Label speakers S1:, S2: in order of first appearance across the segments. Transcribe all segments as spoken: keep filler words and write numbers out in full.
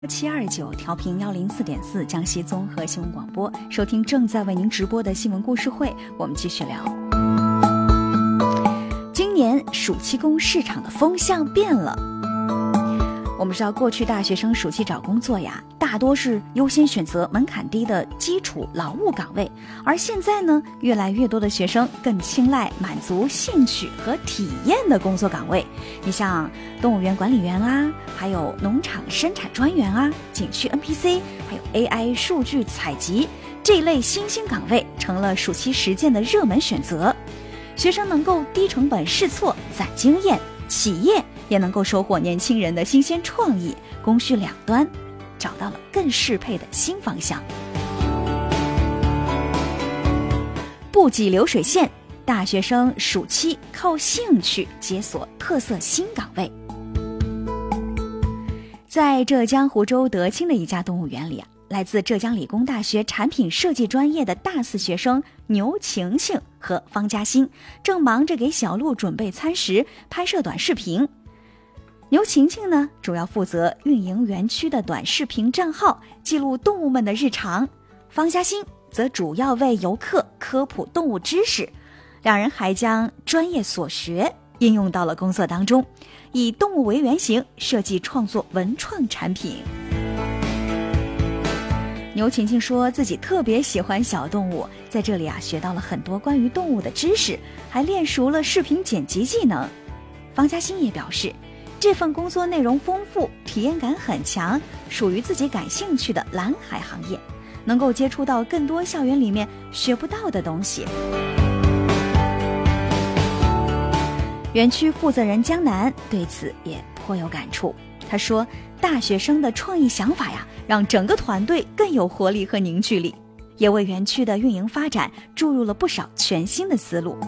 S1: 七二九调频幺零四点四江西综合新闻广播，收听正在为您直播的新闻故事会。我们继续聊，今年暑期工市场的风向变了。我们知道，过去大学生暑期找工作呀，大多是优先选择门槛低的基础劳务岗位，而现在呢，越来越多的学生更青睐满足兴趣和体验的工作岗位。你像动物园管理员啊，还有农场生产专员啊，景区 N P C， 还有 A I 数据采集这一类新兴岗位，成了暑期实践的热门选择。学生能够低成本试错攒经验，企业也能够收获年轻人的新鲜创意，供需两端找到了更适配的新方向。不挤流水线，大学生暑期靠兴趣解锁特色新岗位。在浙江湖州德清的一家动物园里啊，来自浙江理工大学产品设计专业的大四学生牛晴晴和方嘉欣正忙着给小鹿准备餐食，拍摄短视频。牛晴晴呢，主要负责运营园区的短视频账号，记录动物们的日常；方嘉欣则主要为游客科普动物知识。两人还将专业所学应用到了工作当中，以动物为原型设计创作文创产品。牛晴晴说自己特别喜欢小动物，在这里啊学到了很多关于动物的知识，还练熟了视频剪辑技能。方嘉欣也表示，这份工作内容丰富，体验感很强，属于自己感兴趣的蓝海行业，能够接触到更多校园里面学不到的东西。园区负责人江南对此也颇有感触，他说，大学生的创意想法呀，让整个团队更有活力和凝聚力，也为园区的运营发展注入了不少全新的思路。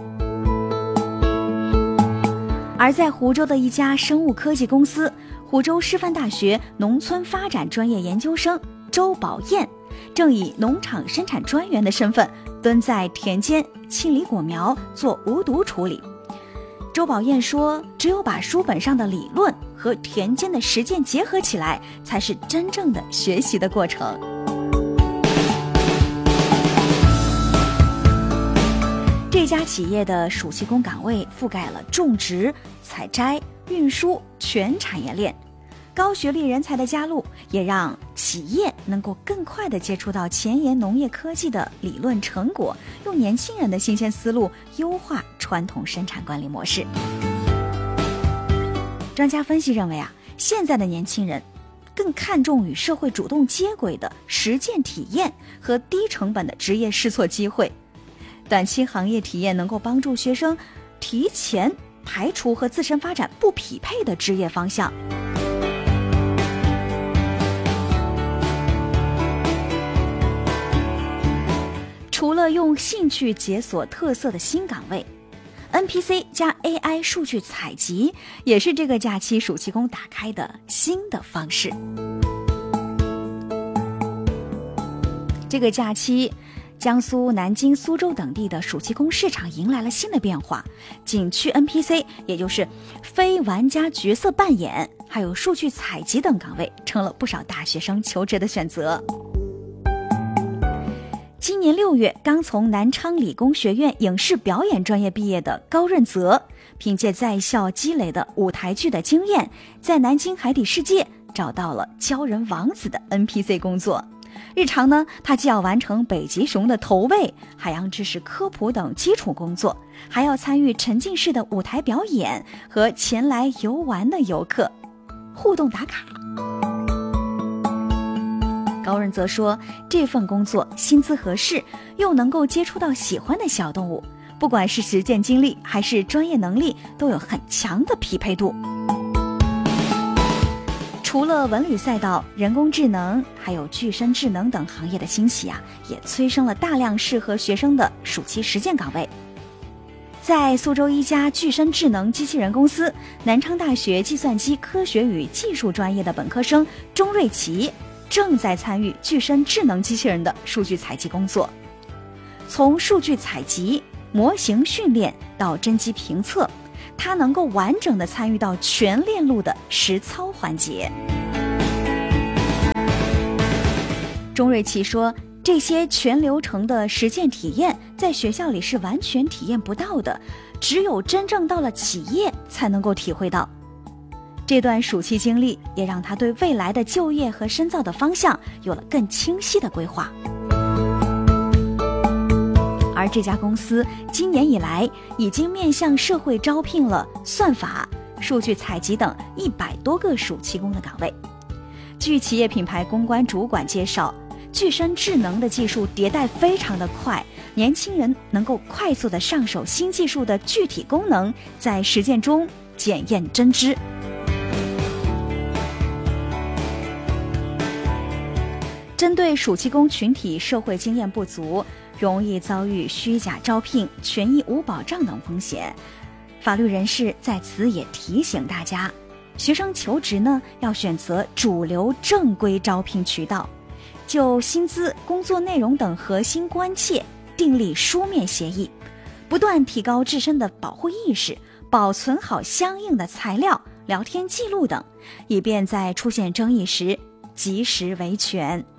S1: 而在湖州的一家生物科技公司，湖州师范大学农村发展专业研究生周宝燕正以农场生产专员的身份蹲在田间清理果苗，做无毒处理。周宝燕说，只有把书本上的理论和田间的实践结合起来，才是真正的学习的过程。这家企业的暑期工岗位覆盖了种植、采摘、运输全产业链，高学历人才的加入也让企业能够更快地接触到前沿农业科技的理论成果，用年轻人的新鲜思路优化传统生产管理模式。专家分析认为啊，现在的年轻人更看重与社会主动接轨的实践体验和低成本的职业试错机会。短期行业体验能够帮助学生提前排除和自身发展不匹配的职业方向。除了用兴趣解锁特色的新岗位， N P C 加 A I 数据采集也是这个假期暑期工打开的新的方式。这个假期，江苏、南京、苏州等地的暑期工市场迎来了新的变化，景区 N P C 也就是非玩家角色扮演，还有数据采集等岗位成了不少大学生求职的选择。今年六月刚从南昌理工学院影视表演专业毕业的高润泽，凭借在校积累的舞台剧的经验，在南京海底世界找到了鲛人王子的 N P C 工作。日常呢，他既要完成北极熊的投喂、海洋知识科普等基础工作，还要参与沉浸式的舞台表演和前来游玩的游客互动打卡。高润则说，这份工作薪资合适，又能够接触到喜欢的小动物，不管是实践经历还是专业能力，都有很强的匹配度。除了文旅赛道，人工智能还有具身智能等行业的兴起啊，也催生了大量适合学生的暑期实践岗位。在苏州一家具身智能机器人公司，南昌大学计算机科学与技术专业的本科生钟瑞奇正在参与具身智能机器人的数据采集工作。从数据采集、模型训练到真机评测，他能够完整地参与到全链路的实操环节。 钟瑞奇说，这些全流程的实践体验在学校里是完全体验不到的，只有真正到了企业才能够体会到。这段暑期经历也让他对未来的就业和深造的方向有了更清晰的规划。而这家公司今年以来已经面向社会招聘了算法、数据采集等一百多个暑期工的岗位。据企业品牌公关主管介绍，具身智能的技术迭代非常的快，年轻人能够快速的上手新技术的具体功能，在实践中检验真知。针对暑期工群体社会经验不足，容易遭遇虚假招聘、权益无保障等风险，法律人士在此也提醒大家，学生求职呢要选择主流正规招聘渠道，就薪资、工作内容等核心关切订立书面协议，不断提高自身的保护意识，保存好相应的材料、聊天记录等，以便在出现争议时及时维权。